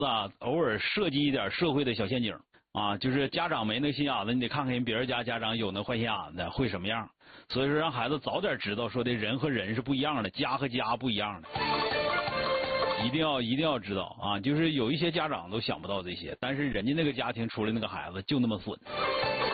啊，偶尔设计一点社会的小陷阱啊，就是家长没那心眼子，你得看看人别人家家长有那坏心眼子会什么样。所以说让孩子早点知道，说的人和人是不一样的，家和家不一样的，一定要知道啊！就是有一些家长都想不到这些，但是人家那个家庭出来那个孩子就那么损。